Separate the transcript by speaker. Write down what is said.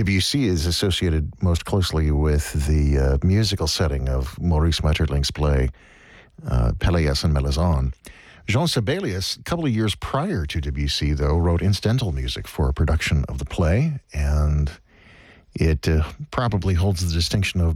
Speaker 1: Debussy is associated most closely with the musical setting of Maurice Maeterlinck's play Pelléas and Mélisande. Jean Sibelius, a couple of years prior to Debussy, though, wrote incidental music for a production of the play, and it probably holds the distinction of